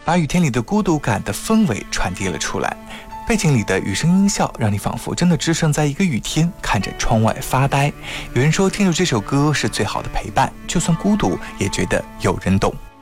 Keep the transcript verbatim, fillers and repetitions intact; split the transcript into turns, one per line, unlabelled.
把雨天里的孤独感的氛围传递了出来。背景里的雨声音效让你仿佛真的置身在一个雨天，看着窗外发呆。有人说听着这首歌是最好的陪伴，就算孤独也觉得有人懂。